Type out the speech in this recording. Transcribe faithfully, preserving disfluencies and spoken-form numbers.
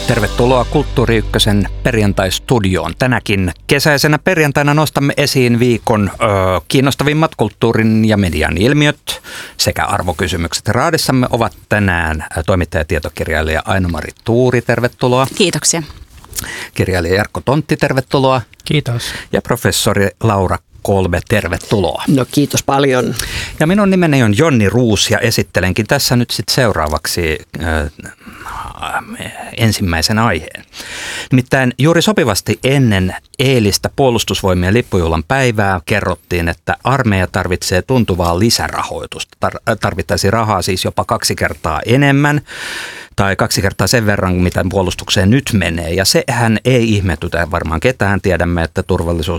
Tervetuloa Kulttuuri Ykkösen perjantai-studioon. Tänäkin kesäisenä perjantaina nostamme esiin viikon ö, kiinnostavimmat kulttuurin ja median ilmiöt sekä arvokysymykset. Raadissamme ovat tänään toimittaja ja tietokirjailija Aino-Mari Tuuri, tervetuloa. Kiitoksia. Kirjailija Jarkko Tontti, tervetuloa. Kiitos. Ja professori Laura Kolbe, tervetuloa. No kiitos paljon. Ja minun nimeni on Jonni Ruus ja esittelenkin tässä nyt sitten seuraavaksi äh, ensimmäisen aiheen. Nimittäin juuri sopivasti ennen eilistä puolustusvoimien lippujuhlan päivää kerrottiin, että armeija tarvitsee tuntuvaa lisärahoitusta. Tar- tarvittaisiin rahaa siis jopa kaksi kertaa enemmän tai kaksi kertaa sen verran, mitä puolustukseen nyt menee. Ja sehän ei ihmetytä varmaan ketään. Tiedämme, että